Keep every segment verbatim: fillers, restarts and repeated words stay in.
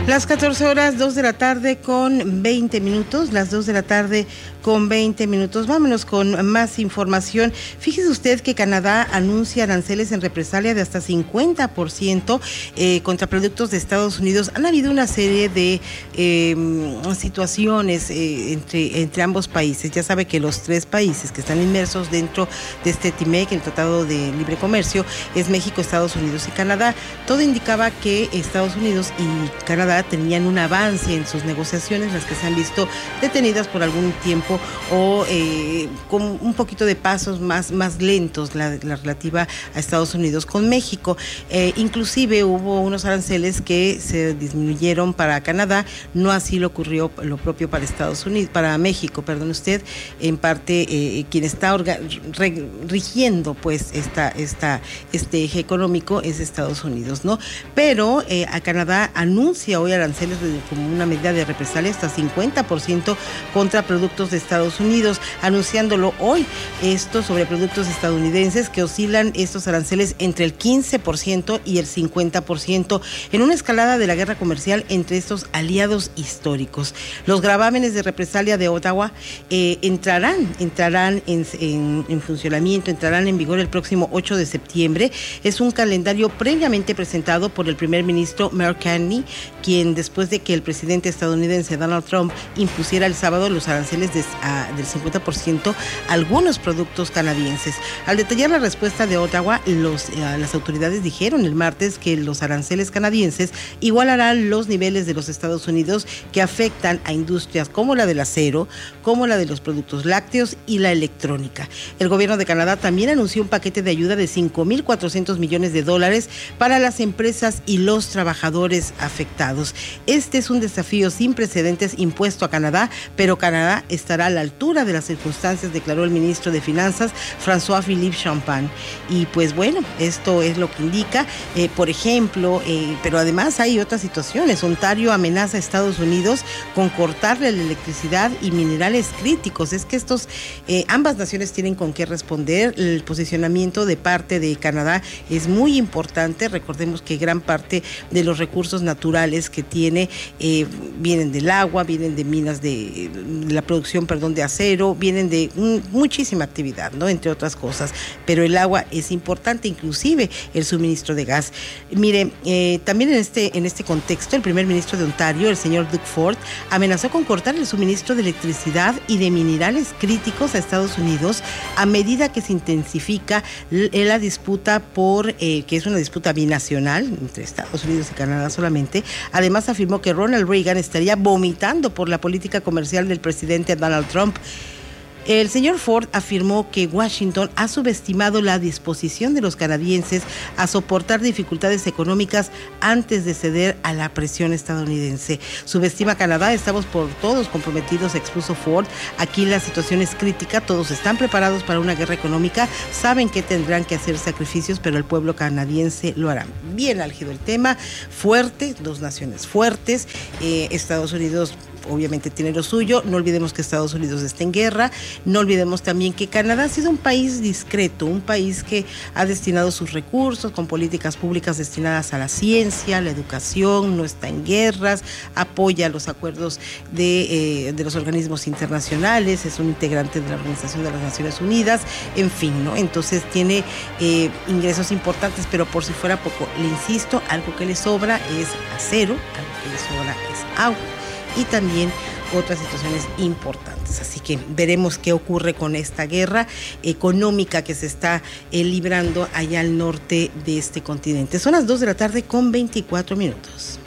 Las catorce horas, dos de la tarde con veinte minutos, las dos de la tarde con veinte minutos. Vámonos con más información. Fíjese usted que Canadá anuncia aranceles en represalia de hasta cincuenta por ciento eh, contra productos de Estados Unidos. Han habido una serie de eh, situaciones eh, entre, entre ambos países. Ya sabe que los tres países que están inmersos dentro de este T M E C, el Tratado de Libre Comercio, es México, Estados Unidos y Canadá. Todo indicaba que Estados Unidos y Canadá tenían un avance en sus negociaciones, las que se han visto detenidas por algún tiempo o eh, con un poquito de pasos más, más lentos, la, la relativa a Estados Unidos con México. Eh, inclusive hubo unos aranceles que se disminuyeron para Canadá, no así lo ocurrió lo propio para Estados Unidos, para México, perdón usted, en parte eh, quien está orga, re, rigiendo pues esta, esta, este eje económico es Estados Unidos, ¿no? Pero eh, a Canadá anuncia hoy aranceles como una medida de represalia hasta cincuenta por ciento contra productos de Estados Unidos, anunciándolo hoy esto sobre productos estadounidenses que oscilan estos aranceles entre el quince por ciento y el cincuenta por ciento en una escalada de la guerra comercial entre estos aliados históricos. Los gravámenes de represalia de Ottawa eh, entrarán, entrarán en, en, en funcionamiento, entrarán en vigor el próximo ocho de septiembre. Es un calendario previamente presentado por el primer ministro Mark Carney, quien después de que el presidente estadounidense Donald Trump impusiera el sábado los aranceles de, a, del cincuenta por ciento a algunos productos canadienses. Al detallar la respuesta de Ottawa, los, eh, las autoridades dijeron el martes que los aranceles canadienses igualarán los niveles de los Estados Unidos que afectan a industrias como la del acero, como la de los productos lácteos y la electrónica. El gobierno de Canadá también anunció un paquete de ayuda de cinco mil cuatrocientos millones de dólares para las empresas y los trabajadores afectados. Este es un desafío sin precedentes impuesto a Canadá, pero Canadá estará a la altura de las circunstancias, declaró el ministro de Finanzas, François-Philippe Champagne. Y pues bueno, esto es lo que indica, eh, por ejemplo, eh, pero además hay otras situaciones. Ontario amenaza a Estados Unidos con cortarle la electricidad y minerales críticos. Es que estos, eh, ambas naciones tienen con qué responder. El posicionamiento de parte de Canadá es muy importante. Recordemos que gran parte de los recursos naturales que tiene eh, vienen del agua, vienen de minas de, de la producción, perdón, de acero, vienen de un, muchísima actividad, ¿no? Entre otras cosas. Pero el agua es importante, inclusive el suministro de gas. Mire, eh, también en este, en este contexto, el primer ministro de Ontario, el señor Doug Ford, amenazó con cortar el suministro de electricidad y de minerales críticos a Estados Unidos a medida que se intensifica la disputa por, eh, que es una disputa binacional entre Estados Unidos y Canadá solamente. Además afirmó que Ronald Reagan estaría vomitando por la política comercial del presidente Donald Trump. El señor Ford afirmó que Washington ha subestimado la disposición de los canadienses a soportar dificultades económicas antes de ceder a la presión estadounidense. Subestima Canadá, estamos por todos comprometidos, expuso Ford. Aquí la situación es crítica, todos están preparados para una guerra económica, saben que tendrán que hacer sacrificios, pero el pueblo canadiense lo hará. Bien álgido el tema, fuerte, dos naciones fuertes, eh, Estados Unidos obviamente tiene lo suyo, no olvidemos que Estados Unidos está en guerra, no olvidemos también que Canadá ha sido un país discreto, un país que ha destinado sus recursos con políticas públicas destinadas a la ciencia, la educación, no está en guerras, apoya los acuerdos de, eh, de los organismos internacionales, es un integrante de la Organización de las Naciones Unidas, en fin, ¿no? Entonces tiene eh, ingresos importantes, pero por si fuera poco, le insisto, algo que le sobra es acero, algo que le sobra es agua, y también otras situaciones importantes. Así que veremos qué ocurre con esta guerra económica que se está eh, librando allá al norte de este continente. Son las dos de la tarde con veinticuatro minutos.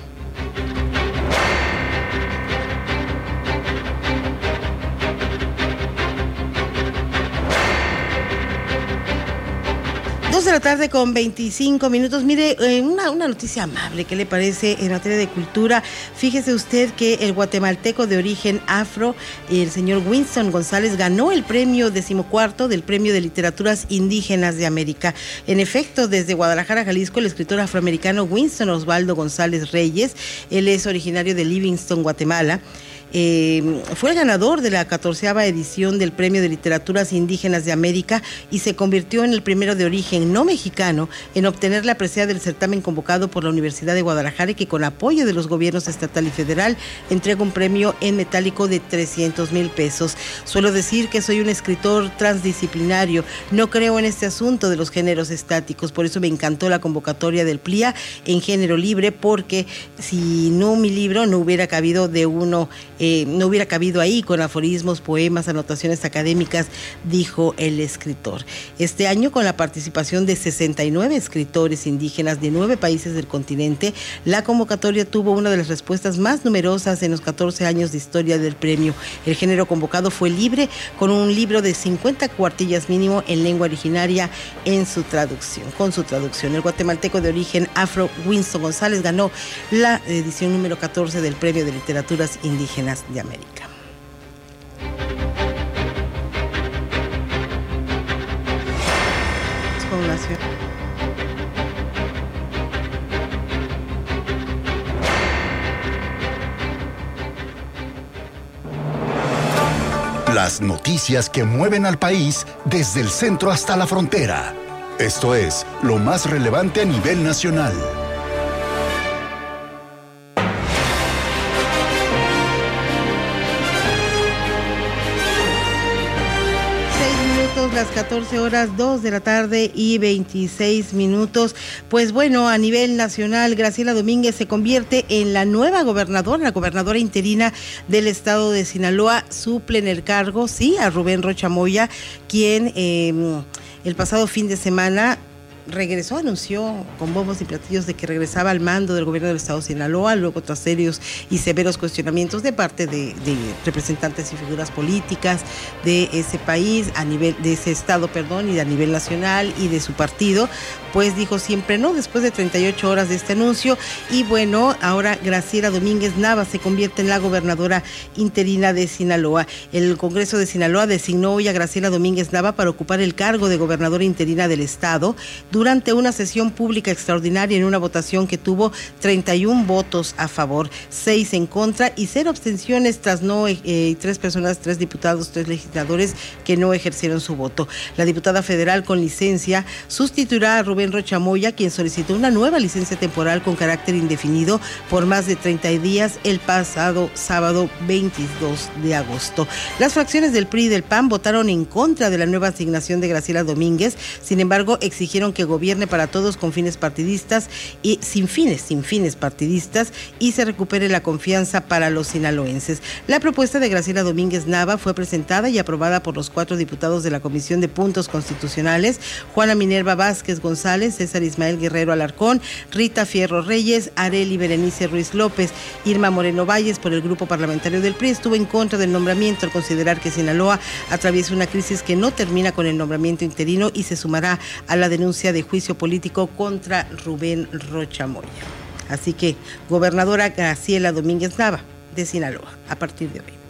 dos de la tarde con veinticinco minutos. Mire, eh, una, una noticia amable, ¿qué le parece en materia de cultura? Fíjese usted que el guatemalteco de origen afro, el señor Winston González, ganó el premio decimocuarto del Premio de Literaturas Indígenas de América. En efecto, desde Guadalajara, Jalisco, el escritor afroamericano Winston Osvaldo González Reyes, él es originario de Livingston, Guatemala, eh, fue el ganador de la catorceava edición del Premio de Literaturas Indígenas de América y se convirtió en el primero de origen no mexicano en obtener la presea del certamen convocado por la Universidad de Guadalajara y que con apoyo de los gobiernos estatal y federal entrega un premio en metálico de trescientos mil pesos. Suelo decir que soy un escritor transdisciplinario, no creo en este asunto de los géneros estáticos, por eso me encantó la convocatoria del P L I A en género libre, porque si no mi libro no hubiera cabido de uno, eh, no hubiera cabido ahí con aforismos, poemas, anotaciones académicas, dijo el escritor. Este año, con la participación de sesenta y nueve escritores indígenas de nueve países del continente, la convocatoria tuvo una de las respuestas más numerosas en los catorce años de historia del premio. El género convocado fue libre, con un libro de cincuenta cuartillas mínimo en lengua originaria en su traducción, con su traducción. El guatemalteco de origen afro Winston González ganó la edición número catorce del Premio de Literaturas Indígenas de América. Las noticias que mueven al país desde el centro hasta la frontera. Esto es lo más relevante a nivel nacional. Las catorce horas, dos de la tarde y veintiséis minutos. Pues bueno, a nivel nacional, Graciela Domínguez se convierte en la nueva gobernadora, la gobernadora interina del estado de Sinaloa. Suple en el cargo, sí, a Rubén Rocha Moya, quien eh, el pasado fin de semana regresó, anunció con bombos y platillos de que regresaba al mando del gobierno del estado de Sinaloa, luego tras serios y severos cuestionamientos de parte de, de representantes y figuras políticas de ese país, a nivel de ese estado, perdón, y a nivel nacional y de su partido, pues dijo siempre no, después de treinta y ocho horas de este anuncio. Y bueno, ahora Graciela Domínguez Nava se convierte en la gobernadora interina de Sinaloa. El Congreso de Sinaloa designó hoy a Graciela Domínguez Nava para ocupar el cargo de gobernadora interina del estado durante una sesión pública extraordinaria en una votación que tuvo treinta y uno votos a favor, seis en contra y cero abstenciones, tras no eh, tres personas, tres diputados, tres legisladores que no ejercieron su voto. La diputada federal con licencia sustituirá a Rubén Rocha Moya, quien solicitó una nueva licencia temporal con carácter indefinido por más de treinta días el pasado sábado veintidós de agosto. Las fracciones del P R I y del P A N votaron en contra de la nueva asignación de Graciela Domínguez, sin embargo exigieron que gobierne para todos con fines partidistas y sin fines, sin fines partidistas y se recupere la confianza para los sinaloenses. La propuesta de Graciela Domínguez Nava fue presentada y aprobada por los cuatro diputados de la Comisión de Puntos Constitucionales, Juana Minerva Vázquez González, César Ismael Guerrero Alarcón, Rita Fierro Reyes, Arely Berenice Ruiz López. Irma Moreno Valles, por el grupo parlamentario del P R I, estuvo en contra del nombramiento al considerar que Sinaloa atraviesa una crisis que no termina con el nombramiento interino y se sumará a la denuncia de juicio político contra Rubén Rocha Moya. Así que, gobernadora Graciela Domínguez Nava de Sinaloa, a partir de hoy.